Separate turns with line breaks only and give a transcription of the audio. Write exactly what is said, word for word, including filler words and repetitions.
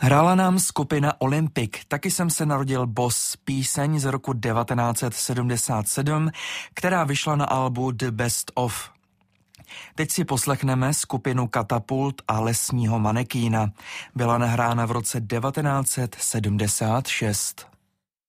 Hrála nám skupina Olympic, Taky jsem se narodil boss, píseň z roku devatenáct set sedmdesát sedm, která vyšla na albu The Best Of. Teď si poslechneme skupinu Katapult a Lesního manekýna. Byla nahrána v roce devatenáct set sedmdesát šest.